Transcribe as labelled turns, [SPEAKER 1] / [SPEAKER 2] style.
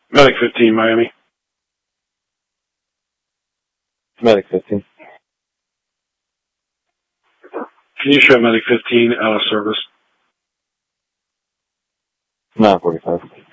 [SPEAKER 1] Medic 15, Miami.
[SPEAKER 2] Medic 15.
[SPEAKER 1] Can you show Medic 15 out of service?
[SPEAKER 2] 945.